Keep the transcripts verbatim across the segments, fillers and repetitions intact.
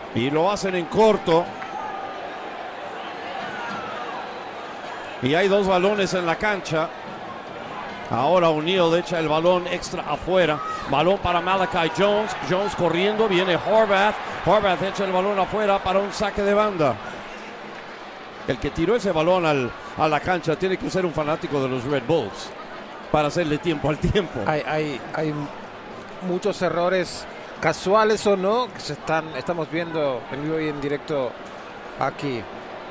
Y lo hacen en corto. Y hay dos balones en la cancha. Ahora O'Neal echa el balón extra afuera. Balón para Malachi Jones. Jones corriendo. Viene Horvath. Horvath echa el balón afuera para un saque de banda. El que tiró ese balón al, a la cancha tiene que ser un fanático de los Red Bulls para hacerle tiempo al tiempo. Hay, hay, hay muchos errores, casuales o no, que se están, estamos viendo en vivo y en directo aquí.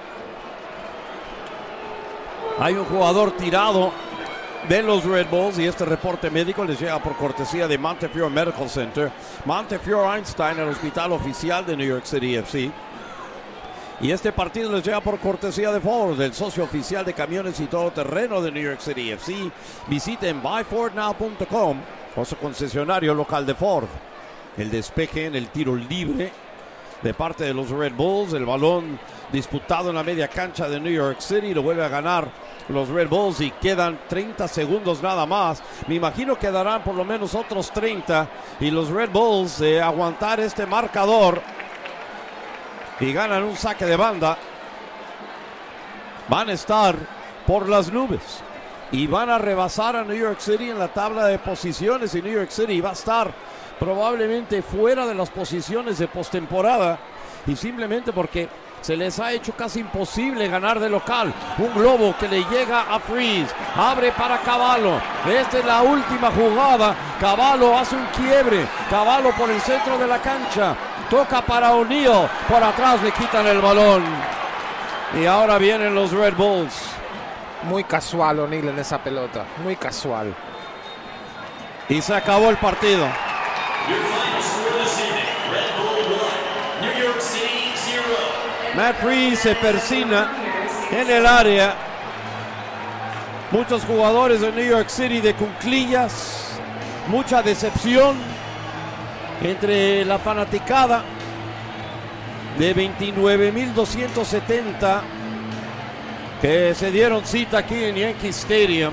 Hay un jugador tirado de los Red Bulls y este reporte médico les llega por cortesía de Montefiore Medical Center. Montefiore Einstein, el hospital oficial de New York City F C. Y este partido les llega por cortesía de Ford, el socio oficial de camiones y todoterreno de New York City F C. Visiten buy ford now punto com o su concesionario local de Ford. El despeje en el tiro libre de parte de los Red Bulls. El balón disputado en la media cancha de New York City. Lo vuelve a ganar los Red Bulls y quedan treinta segundos nada más. Me imagino que darán por lo menos otros treinta. Y los Red Bulls de eh, aguantar este marcador y ganan un saque de banda, van a estar por las nubes y van a rebasar a New York City en la tabla de posiciones. Y New York City va a estar probablemente fuera de las posiciones de postemporada, y simplemente porque se les ha hecho casi imposible ganar de local. Un globo que le llega a Freeze, abre para Cavallo. Esta es la última jugada. Cavallo hace un quiebre. Cavallo por el centro de la cancha, toca para O'Neal, por atrás le quitan el balón y ahora vienen los Red Bulls. Muy casual O'Neal en esa pelota, muy casual. Y se acabó el partido. Matt Freeze se persina en el área. Muchos jugadores de New York City de cuclillas, mucha decepción entre la fanaticada de veintinueve mil doscientos setenta que se dieron cita aquí en Yankee Stadium.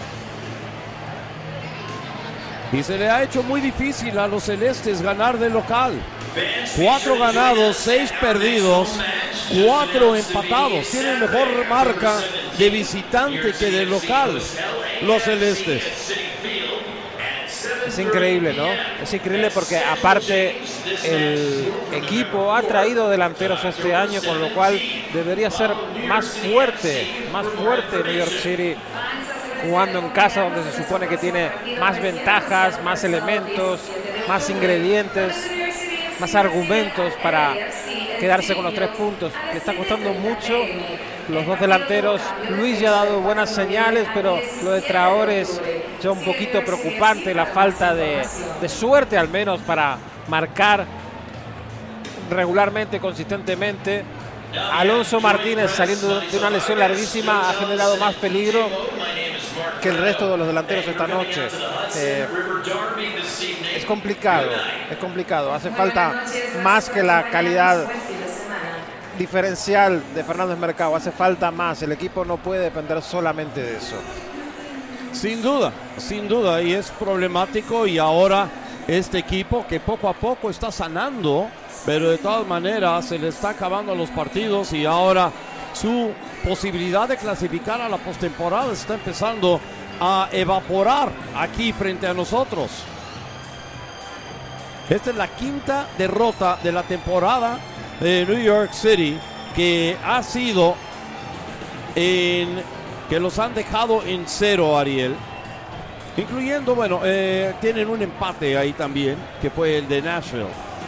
Y se le ha hecho muy difícil a los celestes ganar de local. Cuatro ganados, seis perdidos, cuatro empatados. Tienen mejor marca de visitante que de local los celestes. Es increíble, ¿no? Es increíble porque aparte el equipo ha traído delanteros este año, con lo cual debería ser más fuerte, más fuerte New York City jugando en casa, donde se supone que tiene más ventajas, más elementos, más ingredientes, más argumentos para quedarse con los tres puntos. Le está costando mucho. Los dos delanteros, Luis ya ha dado buenas señales, pero lo de Traoré es ya un poquito preocupante, la falta de, de suerte al menos para marcar regularmente, consistentemente. Alonso Martínez, saliendo de una lesión larguísima, ha generado más peligro que el resto de los delanteros esta noche. Eh, es complicado, es complicado. Hace falta más que la calidad diferencial de Fernández Mercado, hace falta más. El equipo no puede depender solamente de eso. Sin duda, sin duda, y es problemático. Y ahora este equipo que poco a poco está sanando, pero de todas maneras se le está acabando los partidos, y ahora su posibilidad de clasificar a la postemporada está empezando a evaporar aquí frente a nosotros. Esta es la quinta derrota de la temporada de New York City, que ha sido en que los han dejado en cero, Ariel, incluyendo, bueno, eh, tienen un empate ahí también, que fue el de Nashville.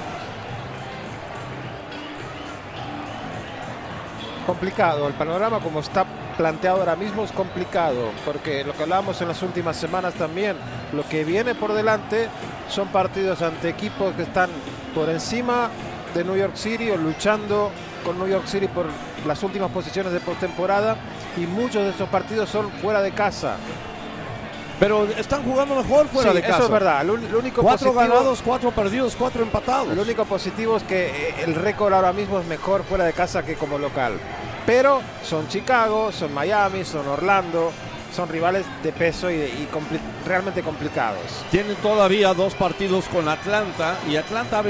Complicado, el panorama como está planteado ahora mismo es complicado, porque lo que hablábamos en las últimas semanas también, lo que viene por delante son partidos ante equipos que están por encima de New York City o luchando con New York City por las últimas posiciones de postemporada, y muchos de esos partidos son fuera de casa. Pero están jugando mejor fuera sí, de casa. Eso es verdad. Lo, lo único cuatro positivo, ganados, cuatro perdidos, cuatro empatados. Lo único positivo es que el récord ahora mismo es mejor fuera de casa que como local. Pero son Chicago, son Miami, son Orlando, son rivales de peso y, y compli- realmente complicados. Tienen todavía dos partidos con Atlanta, y Atlanta